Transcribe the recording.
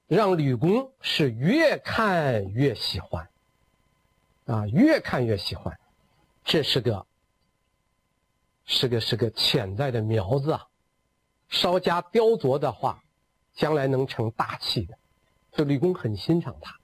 让吕公是越看越喜欢，越看越喜欢，这是个潜在的苗子啊，稍加雕琢的话，将来能成大器的。这吕公很欣赏他。